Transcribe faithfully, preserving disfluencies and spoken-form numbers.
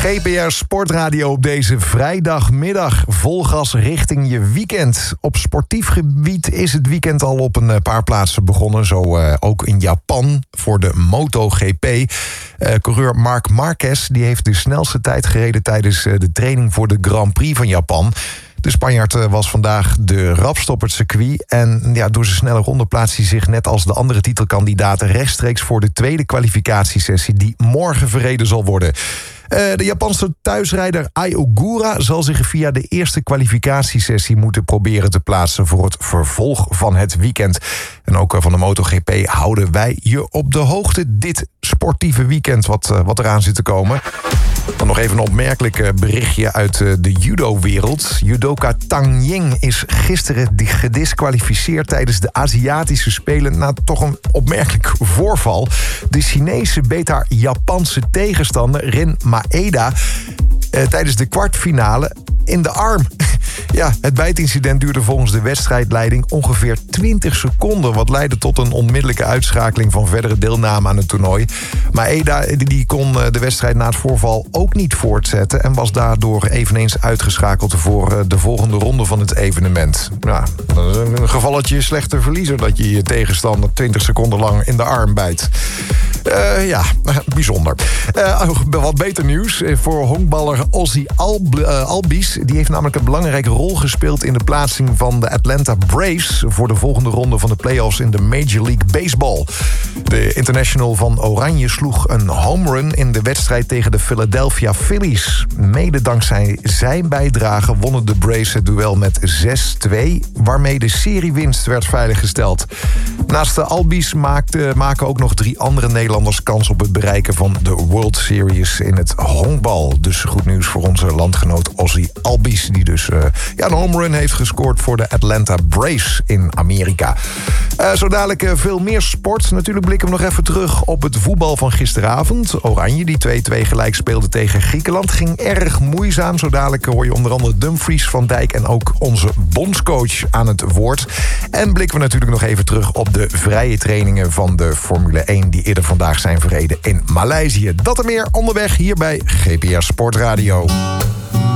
G P R Sportradio op deze vrijdagmiddag. Vol gas richting je weekend. Op sportief gebied is het weekend al op een paar plaatsen begonnen. Zo uh, ook in Japan voor de MotoGP. Uh, coureur Marc Marquez die heeft de snelste tijd gereden tijdens uh, de training voor de Grand Prix van Japan. De Spanjaard was vandaag de rapste op het circuit. En ja, door zijn snelle ronde plaatst hij zich net als de andere titelkandidaten rechtstreeks voor de tweede kwalificatiesessie die morgen verreden zal worden. Uh, de Japanse thuisrijder Ai Ogura zal zich via de eerste kwalificatiesessie moeten proberen te plaatsen voor het vervolg van het weekend. En ook van de MotoGP houden wij je op de hoogte dit sportieve weekend wat, uh, wat eraan zit te komen. Dan nog even een opmerkelijk berichtje uit de judo-wereld. Judoka Tang Ying is gisteren gediskwalificeerd tijdens de Aziatische Spelen na toch een opmerkelijk voorval. De Chinese beet haar Japanse tegenstander Rin Maeda eh, tijdens de kwartfinale in de arm. Ja, het bijtincident duurde volgens de wedstrijdleiding ongeveer twintig seconden... wat leidde tot een onmiddellijke uitschakeling van verdere deelname aan het toernooi. Maeda die kon de wedstrijd na het voorval ook niet voortzetten... en was daardoor eveneens uitgeschakeld voor de volgende ronde van het evenement. Ja, een gevalletje slechte verliezer dat je je tegenstander twintig seconden lang in de arm bijt. Uh, ja, bijzonder. Uh, wat beter nieuws voor honkballer Ozzy Alb- uh, Albies. Die heeft namelijk een belangrijke rol gespeeld in de plaatsing van de Atlanta Braves voor de volgende ronde van de playoffs in de Major League Baseball. De international van Oranje sloeg een home run in de wedstrijd tegen de Philadelphia Phillies. Mede dankzij zijn bijdrage wonnen de Braves het duel met zes twee, waarmee de seriewinst werd veiliggesteld. Naast de Albies maakte, maken ook nog drie andere Nederlanders kans op het bereiken van de World Series in het honkbal. Dus goed nieuws voor onze landgenoot Ozzy Albies, die dus uh, ja, een home run heeft gescoord voor de Atlanta Braves in Amerika. Uh, zo dadelijk uh, veel meer sport. Natuurlijk blikken we nog even terug op het voetbal van gisteravond. Oranje, die twee twee gelijk speelde tegen Griekenland, ging erg moeizaam. Zo dadelijk hoor je onder andere Dumfries, Van Dijk en ook onze bondscoach aan het woord. En blikken we natuurlijk nog even terug op de vrije trainingen van de Formule één... die eerder vandaag zijn verreden in Maleisië. Dat en meer onderweg hier bij G P R Sportradio.